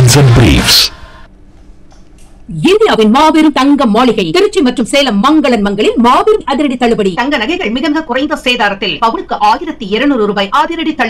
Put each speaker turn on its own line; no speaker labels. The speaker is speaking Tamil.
Bunions and Briefs.
இந்தியாவின் மாபெரும் தங்க மாளிகை திருச்சி மற்றும் சேலம் மங்களன் மங்களில் மாபெரும் அதிரடி தள்ளுபடி.
தங்க நகைகள் மிக மிக குறைந்த சேதாரத்தில் பவுனுக்கு 1200 ரூபாய் அதிரடி தள்ளுபடி.